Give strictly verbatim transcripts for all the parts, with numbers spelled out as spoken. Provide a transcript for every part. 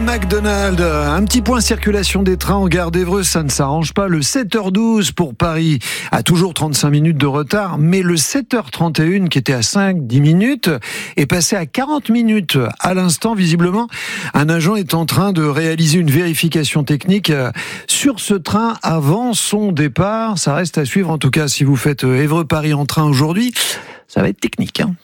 McDonald. Un petit point circulation des trains en gare d'Évreux, ça ne s'arrange pas. Le sept heures douze pour Paris a toujours trente-cinq minutes de retard, mais le sept heures trente et un qui était à cinq dix minutes est passé à quarante minutes. À l'instant, visiblement, un agent est en train de réaliser une vérification technique sur ce train avant son départ. Ça reste à suivre, en tout cas, si vous faites Évreux-Paris en train aujourd'hui, ça va être technique, hein.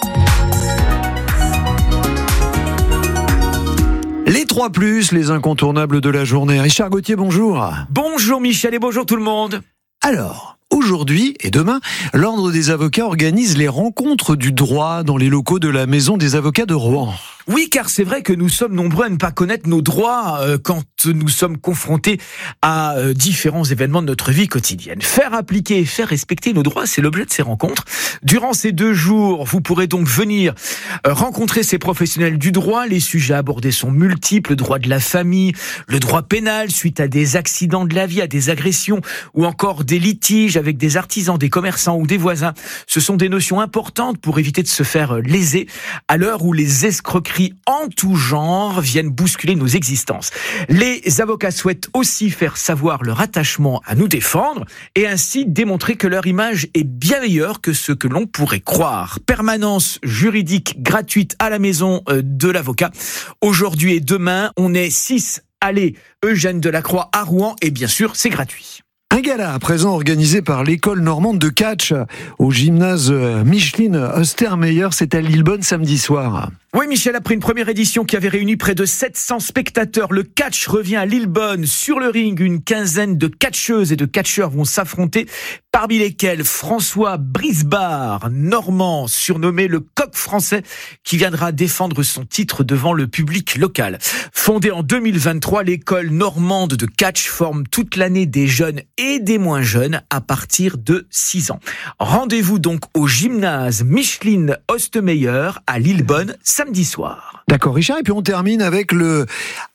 Les trois plus, les incontournables de la journée. Richard Gauthier, bonjour. Bonjour Michel et bonjour tout le monde. Alors, aujourd'hui et demain, l'Ordre des avocats organise les rencontres du droit dans les locaux de la Maison des avocats de Rouen. Oui, car c'est vrai que nous sommes nombreux à ne pas connaître nos droits euh, quand nous sommes confrontés à euh, différents événements de notre vie quotidienne. Faire appliquer et faire respecter nos droits, c'est l'objet de ces rencontres. Durant ces deux jours, vous pourrez donc venir euh, rencontrer ces professionnels du droit. Les sujets abordés sont multiples, le droit de la famille, le droit pénal suite à des accidents de la vie, à des agressions ou encore des litiges avec des artisans, des commerçants ou des voisins. Ce sont des notions importantes pour éviter de se faire léser à l'heure où les escroqueries en tout genre viennent bousculer nos existences. Les avocats souhaitent aussi faire savoir leur attachement à nous défendre et ainsi démontrer que leur image est bien meilleure que ce que l'on pourrait croire. Permanence juridique gratuite à la maison de l'avocat. Aujourd'hui et demain, on est six allées Eugène Delacroix à Rouen et bien sûr, c'est gratuit. Un gala à présent organisé par l'école normande de catch au gymnase Micheline Ostermeyer, c'est à Lillebonne samedi soir. Oui Michel, après une première édition qui avait réuni près de sept cents spectateurs, le catch revient à Lillebonne. Sur le ring, une quinzaine de catcheuses et de catcheurs vont s'affronter, parmi lesquels François Brisbard, normand, surnommé le coq français, qui viendra défendre son titre devant le public local. Fondée en deux mille vingt-trois, l'école normande de catch forme toute l'année des jeunes et des moins jeunes à partir de six ans. Rendez-vous donc au gymnase Micheline Ostermeyer à Lillebonne samedi soir. D'accord Richard, et puis on termine avec le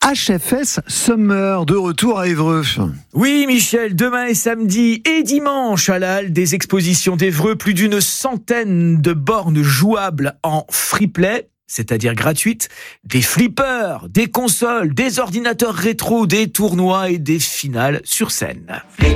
H F S Summer de retour à Évreux. Oui Michel, demain et samedi et dimanche à la halle des expositions d'Évreux, plus d'une centaine de bornes jouables en free play, c'est-à-dire gratuites, des flippers, des consoles, des ordinateurs rétro, des tournois et des finales sur scène.